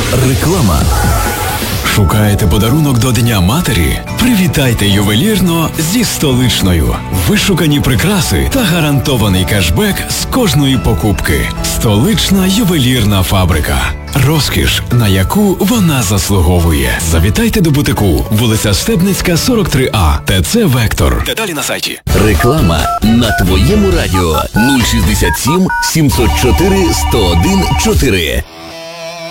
Реклама. Шукаєте подарунок до Дня матері? Привітайте ювелірно зі Столичною. Вишукані прикраси та гарантований кешбек з кожної покупки. Столична ювелірна фабрика. Розкіш, на яку вона заслуговує. Завітайте до бутику. Вулиця Стебницька, 43А. ТЦ «Вектор». Деталі на сайті. Реклама на твоєму радіо. 067 704 101 4.